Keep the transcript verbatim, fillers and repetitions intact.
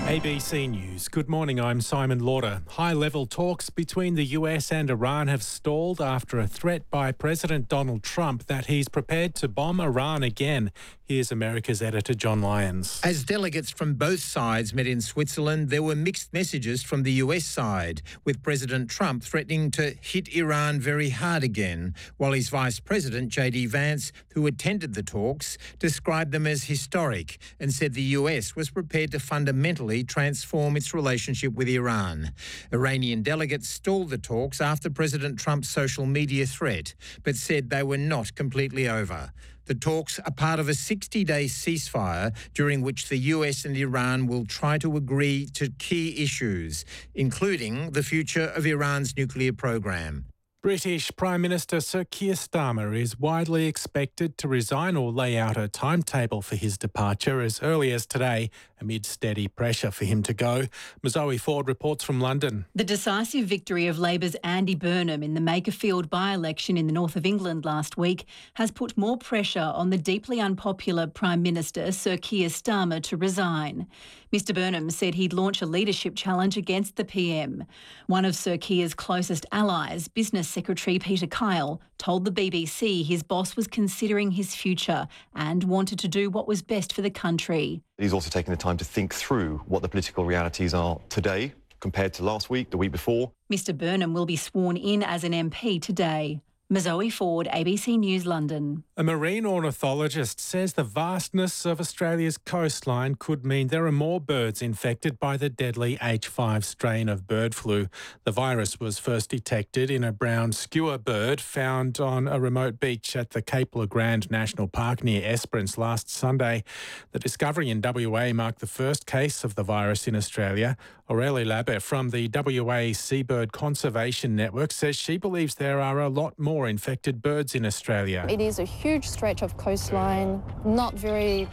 A B C News. Good morning, I'm Simon Lauder. High-level talks between the U S and Iran have stalled after a threat by President Donald Trump that he's prepared to bomb Iran again. Here's America's editor John Lyons. As delegates from both sides met in Switzerland, there were mixed messages from the U S side, with President Trump threatening to hit Iran very hard again, while his Vice President, J D Vance, who attended the talks, described them as historic and said the U S was prepared to fundamentally transform its relationship with Iran. Iranian delegates stalled the talks after President Trump's social media threat, but said they were not completely over. The talks are part of a sixty-day ceasefire during which the U S and Iran will try to agree to key issues, including the future of Iran's nuclear program. British Prime Minister Sir Keir Starmer is widely expected to resign or lay out a timetable for his departure as early as today, amid steady pressure for him to go. Mazoe Ford reports from London. The decisive victory of Labor's Andy Burnham in the Makerfield by-election in the north of England last week has put more pressure on the deeply unpopular Prime Minister Sir Keir Starmer to resign. Mr Burnham said he'd launch a leadership challenge against the P M. One of Sir Keir's closest allies, Business Secretary Peter Kyle, told the B B C his boss was considering his future and wanted to do what was best for the country. He's also taken the time to think through what the political realities are today compared to last week, the week before. Mr Burnham will be sworn in as an M P today. Mazoe Ford, A B C News, London. A marine ornithologist says the vastness of Australia's coastline could mean there are more birds infected by the deadly H five strain of bird flu. The virus was first detected in a brown skua bird found on a remote beach at the Cape Le Grand National Park near Esperance last Sunday. The discovery in W A marked the first case of the virus in Australia. Aurelie Labbe from the W A Seabird Conservation Network says she believes there are a lot more infected birds in Australia. It is a huge stretch of coastline, not very